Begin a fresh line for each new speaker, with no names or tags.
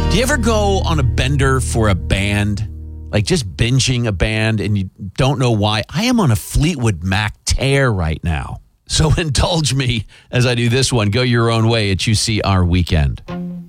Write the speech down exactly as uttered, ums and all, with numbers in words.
Do you ever go on a bender for a band? Like just binging a band and you don't know why? I am on a Fleetwood Mac tear right now. So indulge me as I do this one. Go your own way at U C R Weekend.